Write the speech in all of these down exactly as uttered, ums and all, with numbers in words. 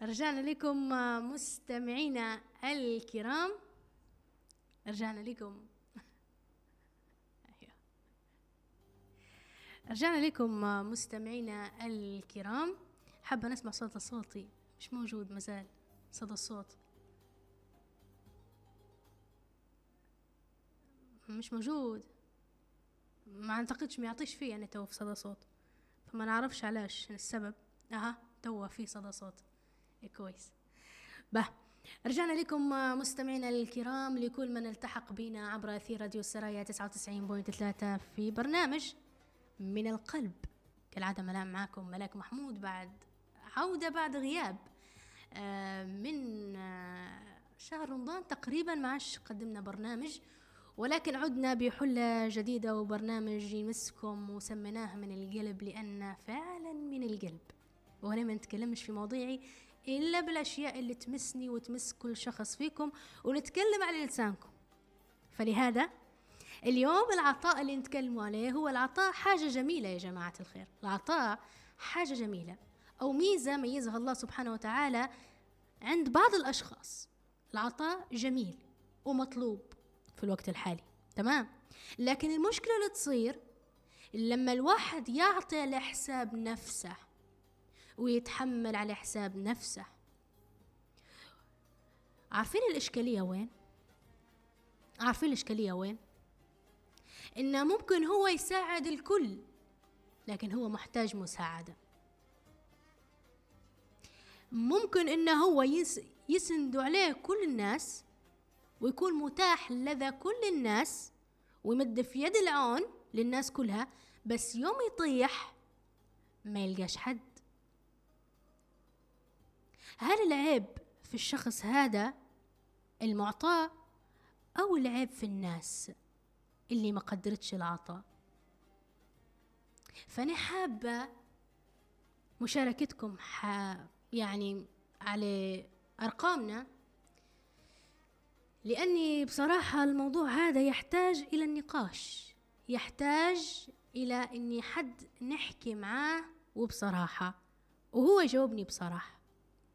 رجعنا لكم مستمعينا الكرام. رجعنا لكم رجعنا لكم مستمعينا الكرام. حابة نسمع صوت صوتي، مش موجود مازال صدى الصوت، مش موجود. ما اعتقدش ما يعطيش فيه يعني تو في صدى صوت، فما نعرفش علاش السبب. اها تو في صدى صوت كويس. به رجعنا لكم مستمعينا الكرام، لكل من التحق بنا عبر أثير راديو السرايا تسعة وتسعين فاصلة ثلاثة في برنامج من القلب. كالعادة ملام معكم ملاك محمود، بعد عودة بعد غياب من شهر رمضان تقريبا، ما عادش قدمنا برنامج، ولكن عدنا بحلة جديدة وبرنامج يمسكم وسميناه من القلب، لأن فعلا من القلب. وأنا ما نتكلمش في مواضيعي إلا بالأشياء اللي تمسني وتمس كل شخص فيكم، ونتكلم على لسانكم. فلهذا اليوم العطاء اللي نتكلموا عليه هو العطاء. حاجة جميلة يا جماعة الخير، العطاء حاجة جميلة أو ميزة ميزها الله سبحانه وتعالى عند بعض الأشخاص. العطاء جميل ومطلوب في الوقت الحالي، تمام. لكن المشكلة اللي تصير لما الواحد يعطي على حساب نفسه ويتحمل على حساب نفسه. عارفين الإشكالية وين؟ عارفين الإشكالية وين؟ إنه ممكن هو يساعد الكل، لكن هو محتاج مساعدة. ممكن إنه هو يسندوا عليه كل الناس ويكون متاح لدى كل الناس ويمد في يد العون للناس كلها، بس يوم يطيح ما يلقاش حد. هل العيب في الشخص هذا المعطاء أو العيب في الناس اللي ما قدرتش العطاء؟ فأنا حابة مشاركتكم يعني على أرقامنا، لأني بصراحة الموضوع هذا يحتاج إلى النقاش، يحتاج إلى أني حد نحكي معاه وبصراحة، وهو يجاوبني بصراحة.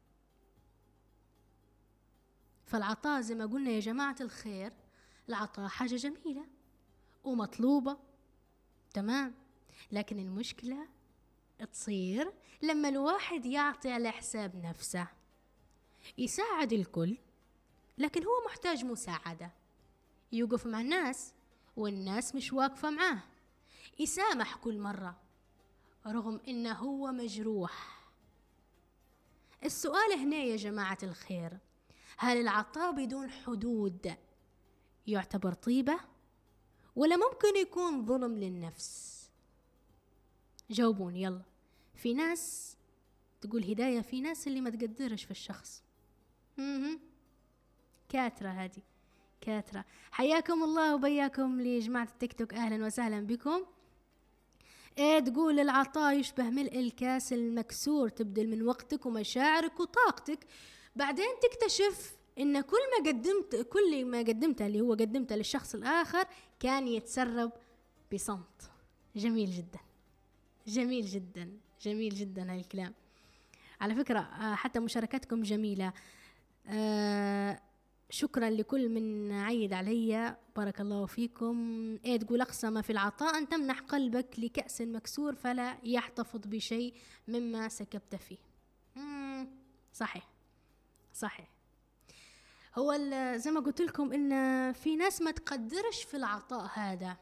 فالعطاء زي ما قلنا يا جماعة الخير، العطاء حاجة جميلة ومطلوبة، تمام. لكن المشكلة تصير لما الواحد يعطي على حساب نفسه، يساعد الكل لكن هو محتاج مساعدة، يوقف مع الناس والناس مش واقفة معاه، يسامح كل مرة رغم إنه هو مجروح. السؤال هنا يا جماعة الخير، هل العطاء بدون حدود يعتبر طيبة ولا ممكن يكون ظلم للنفس؟ جاوبوني يلا. في ناس تقول هداية، في ناس اللي ما تقدرش في الشخص. مم. كاترة هذه كاترة. حياكم الله وبياكم لجماعة التيك توك، أهلا وسهلا بكم. ايه تقول العطاء يشبه ملء الكاس المكسور، تبذل من وقتك ومشاعرك وطاقتك، بعدين تكتشف ان كل ما قدمت كل ما قدمته اللي هو قدمته للشخص الآخر كان يتسرب بصمت. جميل جدا جميل جدا جميل جدا هالكلام. على فكرة حتى مشاركاتكم جميلة، آه شكرا لكل من عيد علي، بارك الله فيكم. ايه تقول أقسم في العطاء أن تمنح قلبك لكأس مكسور فلا يحتفظ بشيء مما سكبت فيه. مم صحيح صحيح. هو زي ما قلت لكم إن في ناس ما تقدرش في العطاء هذا،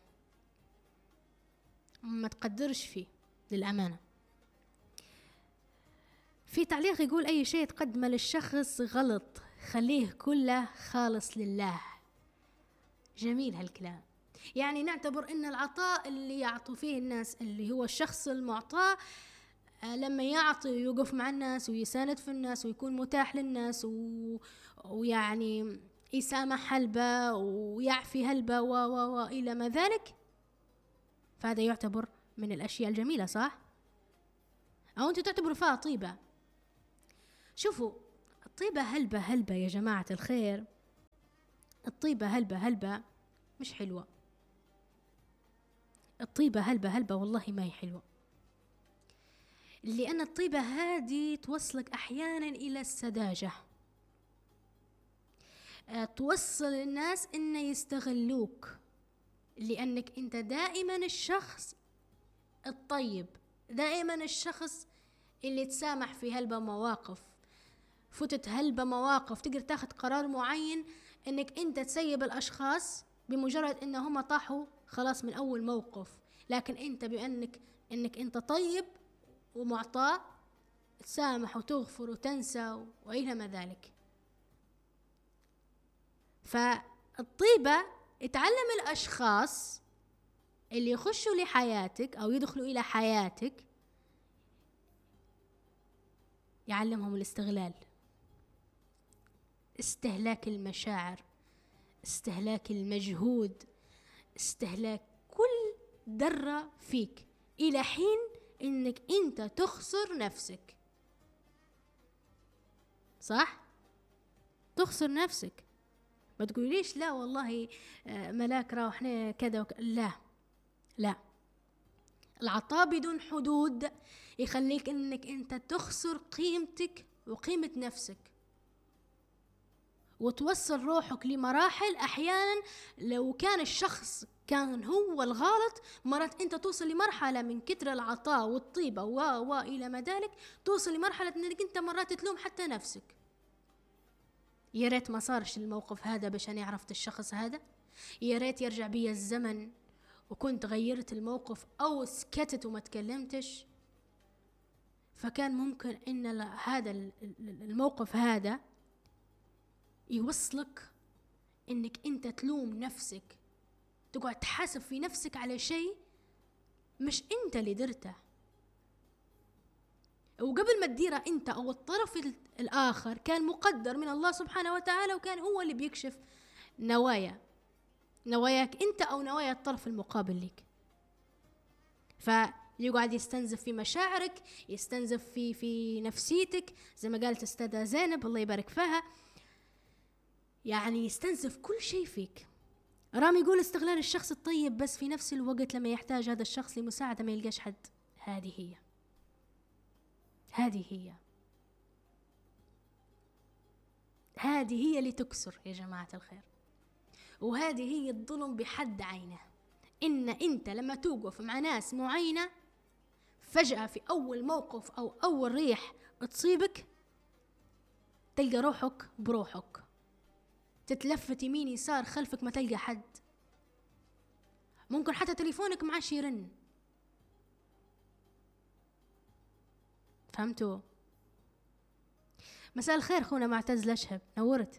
ما تقدرش فيه للأمانة. في تعليق يقول أي شيء تقدمه للشخص غلط، خليه كله خالص لله. جميل هالكلام. يعني نعتبر ان العطاء اللي يعطوا فيه الناس اللي هو الشخص المعطاء لما يعطي ويوقف مع الناس ويساند في الناس ويكون متاح للناس و... ويعني يسامح هلبة ويعفي هلبة و... و... و... إلى ما ذلك، فهذا يعتبر من الأشياء الجميلة، صح؟ أو أنتوا تعتبروا فيها طيبة؟ شوفوا، الطيبة هلبة هلبة يا جماعة الخير، الطيبة هلبة هلبة مش حلوة. الطيبة هلبة هلبة والله ما هي حلوة، لأن الطيبة هذه توصلك أحيانا إلى السذاجة، توصل الناس إن يستغلوك، لأنك أنت دائما الشخص الطيب، دائما الشخص اللي تسامح في هلبة مواقف، فتت هلبة مواقف تقدر تاخد قرار معين إنك أنت تسيب الأشخاص بمجرد إنهم طاحوا خلاص من أول موقف، لكن أنت بأنك إنك أنت طيب ومعطاء تسامح وتغفر وتنسى وإلى ما ذلك. فالطيبة تعلم الأشخاص اللي يخشوا لحياتك أو يدخلوا إلى حياتك، يعلمهم الاستغلال، استهلاك المشاعر، استهلاك المجهود، استهلاك كل ذرة فيك إلى حين إنك أنت تخسر نفسك. صح؟ تخسر نفسك. ما تقوليش لا والله ملاك راوحنا كذا وك... لا لا، العطاء بدون حدود يخليك انك انت تخسر قيمتك وقيمة نفسك، وتوصل روحك لمراحل احيانا لو كان الشخص كان هو الغلط، مرات انت توصل لمرحلة من كتر العطاء والطيبة و و الى ما ذلك، توصل لمرحلة انك انت مرات تلوم حتى نفسك. يا ريت ما صارش الموقف هذا باش انا عرفت الشخص هذا، يا ريت يرجع بي الزمن وكنت غيرت الموقف او سكتت وما تكلمتش، فكان ممكن ان هذا الموقف هذا يوصلك انك انت تلوم نفسك، تقعد تحاسب في نفسك على شيء مش انت اللي درته. وقبل ما تديره انت او الطرف الاخر كان مقدر من الله سبحانه وتعالى، وكان هو اللي بيكشف نوايا نواياك انت او نوايا الطرف المقابل لك. فيقعد يستنزف في مشاعرك، يستنزف في في نفسيتك، زي ما قالت استاذة زينب الله يبارك فيها، يعني يستنزف كل شيء فيك. رامي يقول استغلال الشخص الطيب بس في نفس الوقت لما يحتاج هذا الشخص لمساعدة ما يلقاش حد. هذه هي هذه هي هذه هي اللي تكسر يا جماعة الخير، وهذه هي الظلم بحد عينه. إن أنت لما توقف مع ناس معينة فجأة في أول موقف أو أول ريح تصيبك تلقى روحك بروحك، تتلفت يمين يسار خلفك ما تلقى حد، ممكن حتى تليفونك معاش يرن. فهمتوا؟ مساء الخير خونا معتز الأشهب، نورت.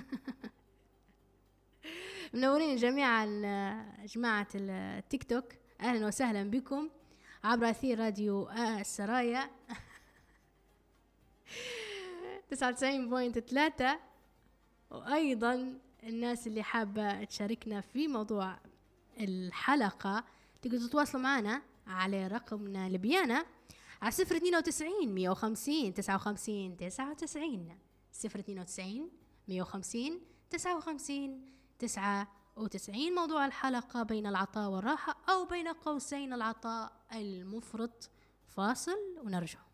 منورين جميعا جماعة التيك توك، أهلا وسهلا بكم عبر أثير راديو السرايا تسعة وتسعين فاصلة ثلاثة. وأيضا الناس اللي حابة تشاركنا في موضوع الحلقة تقدروا تتواصلوا معنا على رقمنا البيانة على صفر اثنين وتسعين مية وخمسين تسعة وخمسين تسعة وتسعين، صفر اثنين وتسعين مية وخمسين تسعة وخمسين تسعة وتسعين. موضوع الحلقة بين العطاء والراحة، أو بين قوسين العطاء المفرط. فاصل ونرجع.